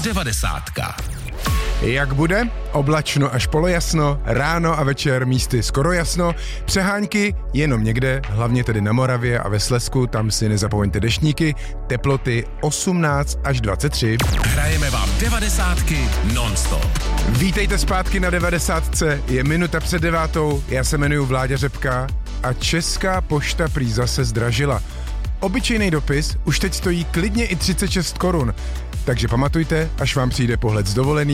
devadesátka. Jak bude? Oblačno až polojasno, ráno a večer místy skoro jasno, přehánky jenom někde, hlavně tedy na Moravě a ve Slezsku, tam si nezapomeňte deštníky, teploty 18 až 23. Hrajeme vám devadesátky non-stop. Vítejte zpátky na 90. Je minuta před 9. Já se jmenuji Vláďa Řepka a Česká pošta prý zase zdražila. Obyčejný dopis už teď stojí klidně i 36 korun. Takže pamatujte, až vám přijde pohled z dovolený,